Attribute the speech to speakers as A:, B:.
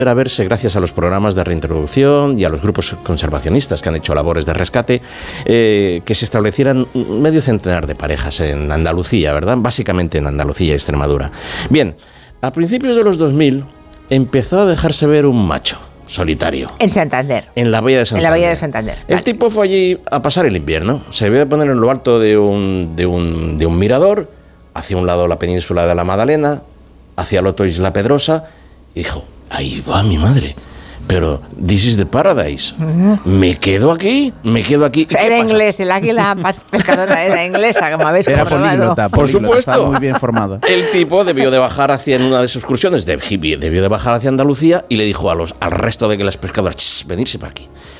A: a verse gracias a los programas de reintroducción y a los grupos conservacionistas que han hecho labores de rescate, que se establecieran medio centenar de parejas en Andalucía, ¿verdad? Básicamente en Andalucía y Extremadura. Bien, a principios de los 2000 empezó a dejarse ver un macho solitario.
B: En Santander.
A: En la Bahía de Santander.
B: En la Bahía de Santander.
A: El tipo fue allí a pasar el invierno. Se debió de poner en lo alto de un mirador, hacia un lado la península de la Magdalena, hacia el otro Isla Pedrosa, y dijo, ahí va mi madre. Pero this is the paradise. Me quedo aquí.
B: Era inglés, el águila pescadora era inglesa, como habéis comprobado.
C: Era políglota,
A: por supuesto.
C: Estaba muy bien formada.
A: El tipo debió de bajar en una de sus excursiones, debió de bajar hacia Andalucía y le dijo al resto de que las pescadoras, venirse para aquí.